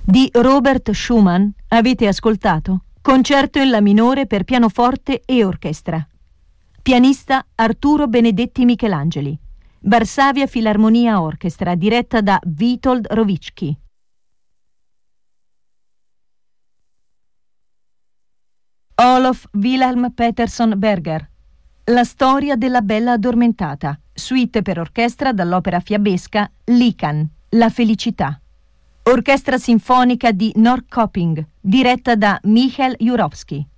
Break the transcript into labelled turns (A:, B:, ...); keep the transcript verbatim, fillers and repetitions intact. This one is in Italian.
A: Di Robert Schumann avete ascoltato Concerto in La minore per pianoforte e orchestra. Pianista Arturo Benedetti Michelangeli. Varsavia Filarmonia Orchestra, diretta da Witold Rowicki. Olof Wilhelm Peterson Berger. La storia della bella addormentata. Suite per orchestra dall'opera fiabesca Lycan, La felicità. Orchestra sinfonica di Norrköping, diretta da Michael Jurovsky.